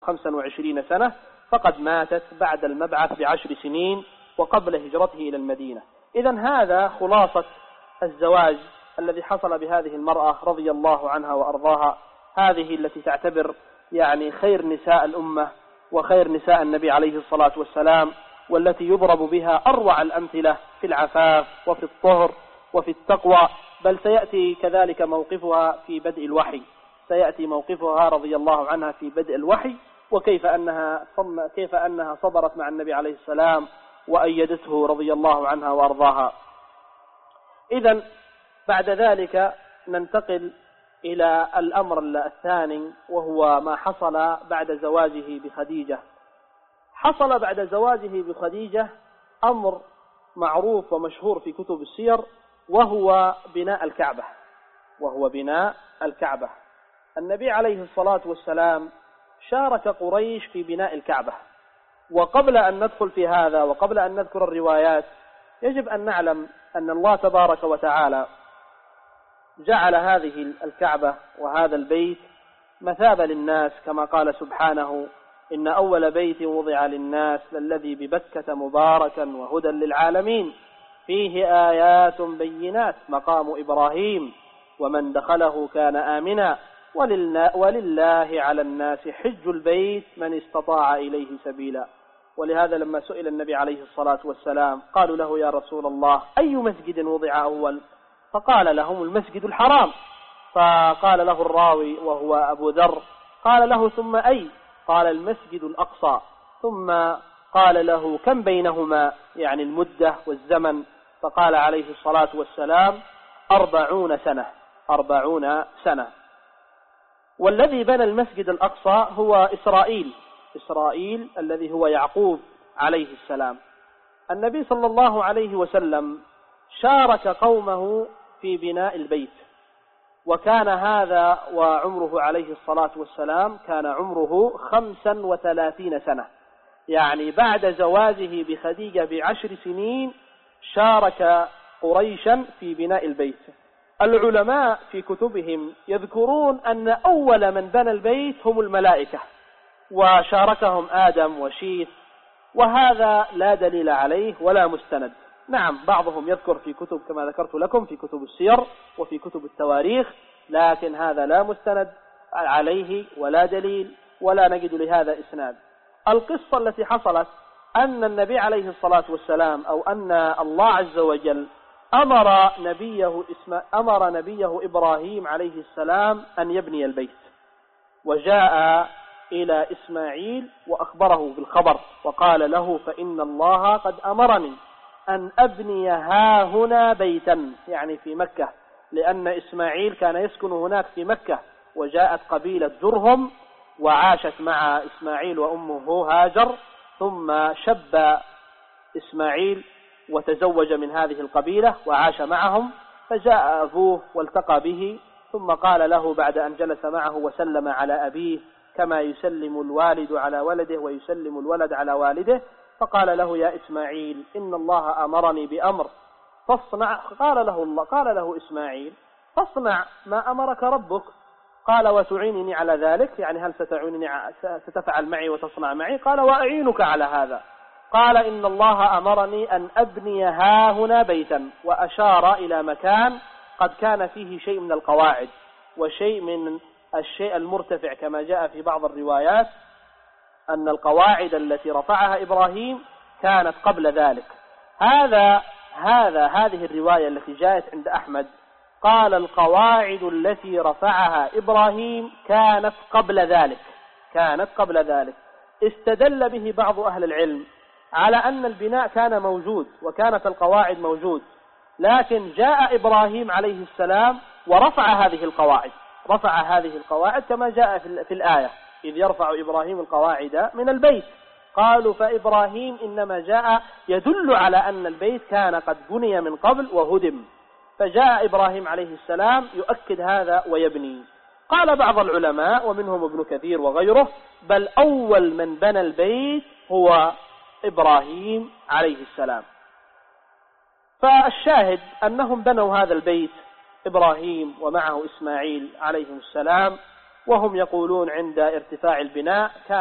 25 سنة، فقد ماتت بعد المبعث ب10 سنين وقبل هجرته إلى المدينة. إذن هذا خلاصة الزواج الذي حصل بهذه المرأة رضي الله عنها وأرضاها، هذه التي تعتبر يعني خير نساء الأمة وخير نساء النبي عليه الصلاة والسلام، والتي يضرب بها أروع الأمثلة في العفاف وفي الطهر وفي التقوى. بل سيأتي كذلك موقفها في بدء الوحي، سيأتي موقفها رضي الله عنها في بدء الوحي، وكيف أنها صبرت مع النبي عليه السلام وأيدته رضي الله عنها وأرضاها. إذن بعد ذلك ننتقل إلى الأمر الثاني، وهو ما حصل بعد زواجه بخديجة. حصل بعد زواجه بخديجة أمر معروف ومشهور في كتب السير، وهو بناء الكعبة. النبي عليه الصلاة والسلام شارك قريش في بناء الكعبة. وقبل أن ندخل في هذا وقبل أن نذكر الروايات، يجب أن نعلم أن الله تبارك وتعالى جعل هذه الكعبة وهذا البيت مثابة للناس، كما قال سبحانه: إن أول بيت وضع للناس للذي ببكة مباركا وهدى للعالمين فيه آيات بينات مقام إبراهيم ومن دخله كان آمنا ولله على الناس حج البيت من استطاع إليه سبيلا. ولهذا لما سئل النبي عليه الصلاة والسلام قالوا له: يا رسول الله، أي مسجد وضع أول؟ فقال لهم: المسجد الحرام. فقال له الراوي وهو أبو ذر، قال له: ثم أي؟ قال: المسجد الأقصى. ثم قال له: كم بينهما، يعني المدة والزمن؟ فقال عليه الصلاة والسلام: 40 سنة. والذي بنى المسجد الأقصى هو إسرائيل الذي هو يعقوب عليه السلام. النبي صلى الله عليه وسلم شارك قومه في بناء البيت، وكان هذا وعمره عليه الصلاة والسلام كان عمره 35 سنة، يعني بعد زواجه بخديجة ب10 سنين شارك قريشا في بناء البيت. العلماء في كتبهم يذكرون أن أول من بنى البيت هم الملائكة، وشاركهم آدم وشيث، وهذا لا دليل عليه ولا مستند. نعم، بعضهم يذكر في كتب كما ذكرت لكم في كتب السير وفي كتب التواريخ، لكن هذا لا مستند عليه ولا دليل ولا نجد لهذا إسناد. القصة التي حصلت أن النبي عليه الصلاة والسلام أو أن الله عز وجل أمر نبيه إبراهيم عليه السلام أن يبني البيت، وجاء إلى إسماعيل وأخبره بالخبر وقال له: فإن الله قد أمرني أن أبني هاهنا بيتا، يعني في مكة، لأن إسماعيل كان يسكن هناك في مكة، وجاءت قبيلة جرهم وعاشت مع إسماعيل وأمه هاجر، ثم شب إسماعيل وتزوج من هذه القبيلة وعاش معهم، فجاء أبوه والتقى به، ثم قال له بعد أن جلس معه وسلم على أبيه كما يسلم الوالد على ولده ويسلم الولد على والده، فقال له: يا إسماعيل، إن الله أمرني بأمر فاصنع. قال له إسماعيل: فاصنع ما أمرك ربك. قال: وتعينني على ذلك، يعني هل ستفعل معي وتصنع معي؟ قال: وأعينك على هذا. قال: إن الله أمرني أن أبني هاهنا بيتا، وأشار إلى مكان قد كان فيه شيء من القواعد وشيء من الشيء المرتفع، كما جاء في بعض الروايات أن القواعد التي رفعها إبراهيم كانت قبل ذلك. هذه الرواية التي جاءت عند أحمد قال: القواعد التي رفعها إبراهيم كانت قبل ذلك. استدل به بعض أهل العلم على أن البناء كان موجود وكانت القواعد موجود، لكن جاء إبراهيم عليه السلام ورفع هذه القواعد كما جاء في الآية: إذ يرفع إبراهيم القواعد من البيت. قالوا: فإبراهيم إنما جاء يدل على أن البيت كان قد بني من قبل وهدم، فجاء إبراهيم عليه السلام يؤكد هذا ويبني. قال بعض العلماء ومنهم ابن كثير وغيره: بل أول من بنى البيت هو إبراهيم عليه السلام. فالشاهد أنهم بنوا هذا البيت، إبراهيم ومعه إسماعيل عليهم السلام، وهم يقولون عند ارتفاع البناء كان